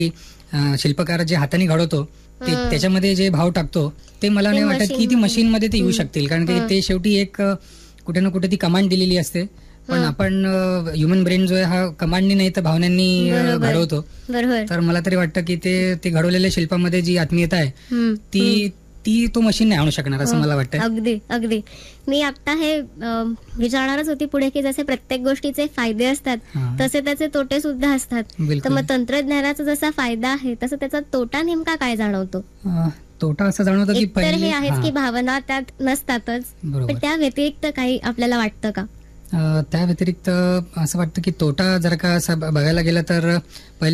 शिल्पकार जे हाताने घडवतो त्याच्यामध्ये जे भाव टाकतो ते मला नाही वाटत की ती मशीनमध्ये ते येऊ शकतील, कारण की ते शेवटी एक कुठे ना कुठे ती कमांड दिलेली असते. पण आपण ह्युमन ब्रेन जो आहे हा कमांडनी नाही तर भावनांनी घडवतो. तर मला तरी वाटतं की ते घडवलेल्या शिल्पामध्ये जी आत्मीयता आहे ती तो मशीन नाही आणू शकणार असं मला वाटतं. अगदी अगदी. मी आता हे विचारणारच होती पुढे की जसे प्रत्येक गोष्टीचे फायदे असतात तसे त्याचे तोटे सुद्धा असतात. तर मग तंत्रज्ञानाचा जसा फायदा आहे तसं त्याचा तोटा नेमका काय जाणवतो? तोटा असं जाणवतो की तर हे आहेच की भावना त्यात नसतातच, पण त्या व्यतिरिक्त काही आपल्याला वाटतं का? त्या व्यतिरिक्त असं वाटतं की तोटा जर का असं बघायला गेलं तर पहिले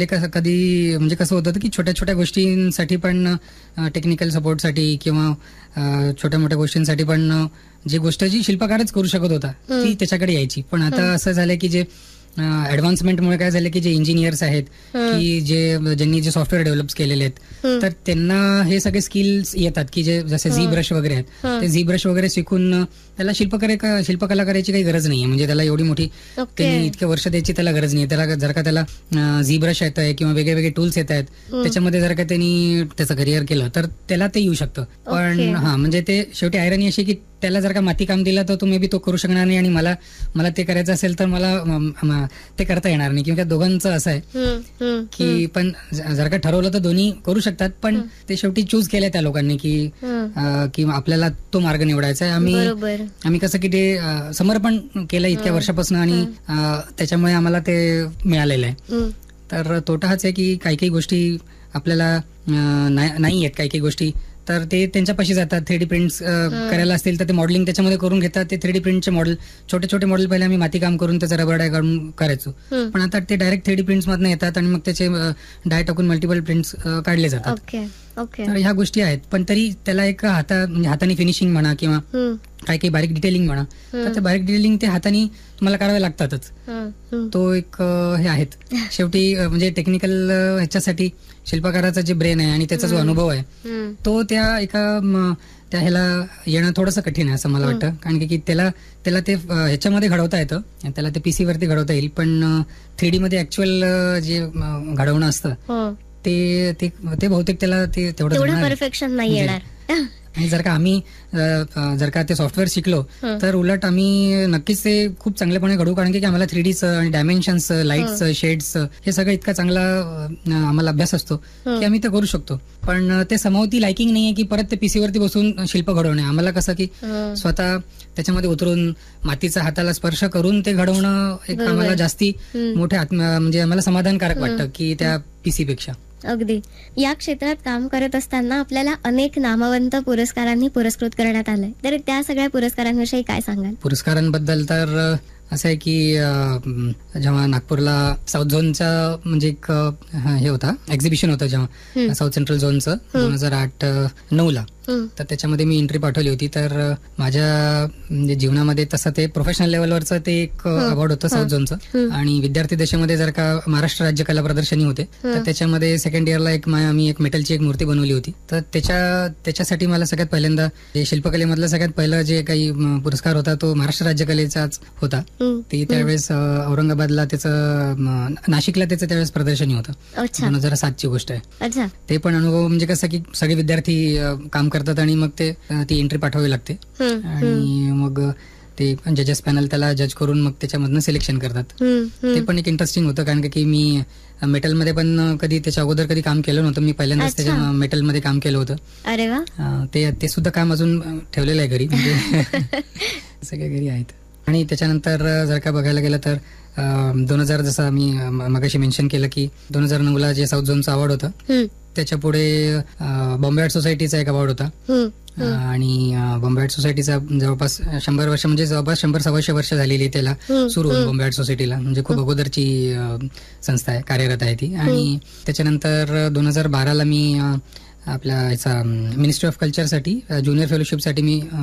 कसं होतं की छोट्या छोट्या गोष्टींसाठी पण टेक्निकल सपोर्टसाठी किंवा छोट्या मोठ्या गोष्टींसाठी पण जी गोष्ट जी शिल्पकारच करू शकत होता ती त्याच्याकडे यायची. पण आता असं झालं की जे ऍडव्हान्समेंटमुळे काय झालं की जे इंजिनियर्स आहेत की ज्यांनी जे सॉफ्टवेअर डेव्हलप केलेले आहेत तर त्यांना हे सगळे स्किल्स येतात की जे जसे झी ब्रश वगैरे आहेत ते झी ब्रश वगैरे शिकून त्याला शिल्पकला करायची काही गरज नाहीये. म्हणजे त्याला एवढी मोठी त्यांनी इतके वर्ष द्यायची त्याला गरज नाहीये. त्याला जर का त्याला झी ब्रश येत आहे किंवा वेगळे वेगळे टूल्स येत आहेत त्याच्यामध्ये जर का त्यांनी त्याचं करिअर केलं तर त्याला ते येऊ शकतं. पण म्हणजे ते शेवटी आयरनी अशी की त्याला जर का माती काम दिलं तर तो मे बी तो करू शकणार नाही आणि मला ते करायचं असेल तर मला ते करता येणार नाही. किंवा दोघांचं असं आहे की पण जर का ठरवलं तर दोन्ही करू शकतात, पण ते शेवटी चूज केलंय त्या लोकांनी की आपल्याला तो मार्ग निवडायचा आहे. आम्ही कसं की ते समर्पण केलं इतक्या वर्षापासून आणि त्याच्यामुळे आम्हाला ते मिळालेलं आहे. तर तोटा हाच आहे की काही गोष्टी आपल्याला नाही आहेत, काही गोष्टी तर ते त्यांच्यापाशी जातात. 3D प्रिंट्स करायला असतील तर ते मॉडेलिंग त्याच्यामध्ये करून घेतात. ते 3D प्रिंटचे मॉडेल छोटे पहिले आम्ही माती काम करून त्याचा रबर डाय काढून करायचो, पण आता ते डायरेक्ट 3D प्रिंट्स मधून येतात आणि मग त्याचे डाय टाकून मल्टिपल प्रिंट्स काढले जातात. तर ह्या गोष्टी आहेत, पण तरी त्याला एक हाताने फिनिशिंग म्हणा किंवा काही बारीक डिटेलिंग म्हणा तर ते बारीक डिटेलिंग ते हाताने तुम्हाला करावे लागतातच. तो एक हे आहेत शेवटी म्हणजे टेक्निकल ह्याच्यासाठी शिल्पकाराचा जे ब्रेन आहे आणि त्याचा जो अनुभव आहे तो त्या ह्याला येणं थोडंसं कठीण आहे असं मला वाटतं. कारण की त्याला ते ह्याच्यामध्ये घडवता येतं, त्याला ते पीसी वरती घडवता येईल, पण 3D मध्ये ऍक्च्युअल जे घडवणं असतं ते बहुतेक त्याला ते तेवढं परफेक्शन नाही येणार. आणि जर का आम्ही जर का ते सॉफ्टवेअर शिकलो तर उलट आम्ही नक्कीच ते खूप चांगलेपणे घडवू, कारण की आम्हाला 3Dचं आणि डायमेन्शन्स, लाईट्स, शेड्स हे सगळं इतका चांगला आम्हाला अभ्यास असतो की आम्ही ते करू शकतो. पण ते समावती लायकिंग नाहीये की परत ते पीसी वरती बसून शिल्प घडवणे. आम्हाला कसं की स्वतः त्याच्यामध्ये उतरून मातीचा हाताला स्पर्श करून ते घडवणं एक आम्हाला जास्ती मोठ्या म्हणजे आम्हाला समाधानकारक वाटतं की त्या पीसी पेक्षा. अगदी. या क्षेत्रात काम करत असताना आपल्याला अनेक नामवंत पुरस्कारांनी पुरस्कृत करण्यात आलंय, तर त्या सगळ्या पुरस्कारांविषयी काय सांगाल? पुरस्कारांबद्दल तर असं आहे की जेव्हा नागपूरला साऊथ झोनचा म्हणजे एक हे होता, एक्झिबिशन होतं जेव्हा साऊथ सेंट्रल झोनचं 2008-09ला, तर त्याच्यामध्ये मी एंट्री पाठवली होती. तर माझ्या म्हणजे जीवनामध्ये तसं ते प्रोफेशनल लेवलवरचं ते एक अवॉर्ड होतं साऊथ झोनचं. आणि विद्यार्थी दशेमध्ये जर का महाराष्ट्र राज्य कला प्रदर्शनी होते तर त्याच्यामध्ये सेकंड इयरला आम्ही एक मेटलची एक मूर्ती बनवली होती. तर त्याच्यासाठी मला सगळ्यात पहिल्यांदा शिल्पकलेमधला सगळ्यात पहिला जे काही पुरस्कार होता तो महाराष्ट्र राज्य कलेचाच होता. ते त्यावेळेस औरंगाबादला त्याचं नाशिकला त्याचं त्यावेळेस प्रदर्शनी होतं. 2007ची गोष्ट आहे. ते पण अनुभव म्हणजे कसं की सगळे विद्यार्थी काम करतात आणि मग ती एंट्री पाठवावी लागते आणि मग ते जजेस पॅनल त्याला जज करून मग त्याच्यामधनं सिलेक्शन करतात. ते पण एक इंटरेस्टिंग होतं, कारण की मी मेटलमध्ये पण कधी त्याच्या अगोदर कधी काम केलं नव्हतं. मी पहिल्यांदाच त्याच्या मेटलमध्ये काम केलं होतं. अरे वा. ते सुद्धा काम अजून ठेवलेलं आहे घरी, म्हणजे सगळे घरी आहेत. आणि त्याच्यानंतर जर का बघायला गेलं तर 2000 जसं मी मगाशी मेन्शन केलं की 2009ला जे साऊथ झोनचं अवॉर्ड होतं त्याच्या पुढे बॉम्बे आर्ट सोसायटीचा एक अवॉर्ड होता. आणि बॉम्बे आर्ट सोसायटीचा जवळपास 100 वर्ष म्हणजे जवळपास 100-125 वर्ष झालेली त्याला सुरू होऊन बॉम्बे आर्ट सोसायटीला, म्हणजे खूप अगोदरची संस्था आहे, कार्यरत आहे ती. आणि त्याच्यानंतर 2012ला मी आपल्या ह्याचा मिनिस्ट्री ऑफ कल्चरसाठी ज्युनियर फेलोशिपसाठी मी